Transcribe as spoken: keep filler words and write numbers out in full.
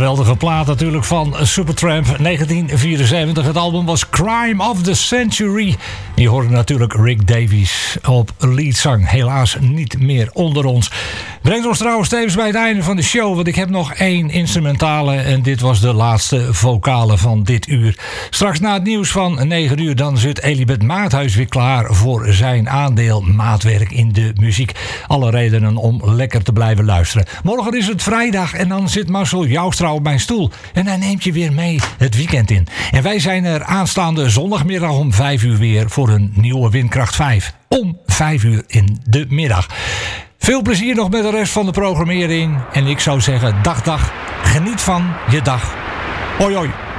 Geweldige plaat natuurlijk van Supertramp, negentien vierenzeventig. Het album was Crime of the Century. Je hoorde natuurlijk Rick Davies op leadzang. Helaas niet meer onder ons. Brengt ons trouwens tevens bij het einde van de show, want ik heb nog één instrumentale en dit was de laatste vocale van dit uur. Straks na het nieuws van negen uur dan zit Elisabeth Maathuis weer klaar voor zijn aandeel maatwerk in de muziek. Alle redenen om lekker te blijven luisteren. Morgen is het vrijdag en dan zit Marcel Joustra op mijn stoel en hij neemt je weer mee het weekend in. En wij zijn er aanstaande zondagmiddag om vijf uur weer voor een nieuwe Windkracht vijf. Om vijf uur in de middag. Veel plezier nog met de rest van de programmering. En ik zou zeggen, dag dag, geniet van je dag. Hoi hoi.